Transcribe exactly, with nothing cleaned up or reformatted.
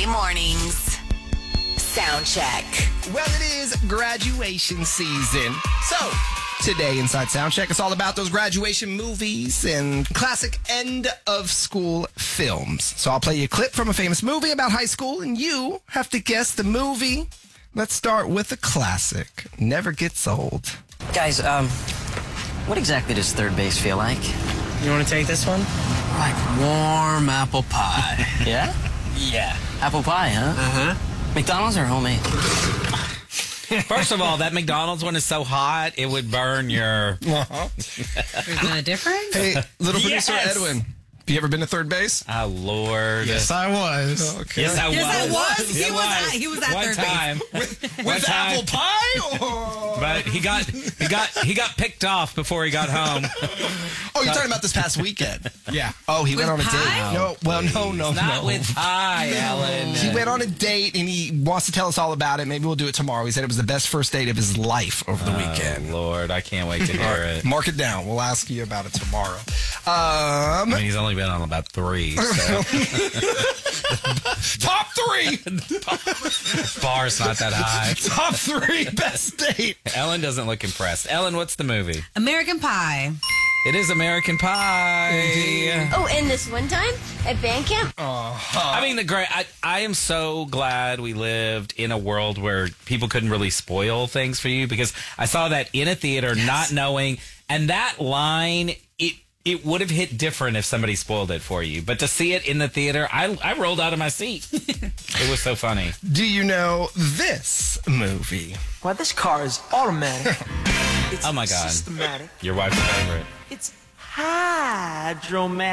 Weekday mornings. Sound check. Well, it is graduation season. So, today inside Soundcheck, it's all about those graduation movies and classic end of school films. So I'll play you a clip from a famous movie about high school, and you have to guess the movie. Let's start with a classic. Never gets old. Guys, um, what exactly does third base feel like? You want to take this one? Like warm apple pie. Yeah? Yeah. Apple pie, huh? Uh-huh. McDonald's or homemade? First of all, that McDonald's one is so hot, it would burn your... Uh-huh. Is that a difference? Hey, little producer Yes. Edwin, have you ever been to third base? Oh, Lord. Yes, I was. Okay. Yes, I was. Yes, I was. He It was at- he was at One third base. time. With One time. apple pie? Or... But he got he got he got picked off before he got home. Oh, you're talking about this past weekend? Yeah. Oh, he With went on a pie? date. No, well, no, no, Not no. with pie, Ellen. He went on a date, and he wants to tell us all about it. Maybe we'll do it tomorrow. He said it was the best first date of his life over the weekend. Oh, Lord, I can't wait to hear it. Mark it down. We'll ask you about it tomorrow. Um, I mean, he's only been on about three, so top three. bar's not that high. Top three best date. Ellen doesn't look impressed. Ellen, what's the movie? American Pie. It is American Pie. Oh, and this one time at band camp? I mean, the great. I, I am so glad we lived in a world where people couldn't really spoil things for you, because I saw that in a theater, not knowing, and that line, it it would have hit different if somebody spoiled it for you. But to see it in the theater, I I rolled out of my seat. It was so funny. Do you know this movie? Well, this car is automatic. It's Oh my God. systematic. Your wife's favorite. It's hydromatic.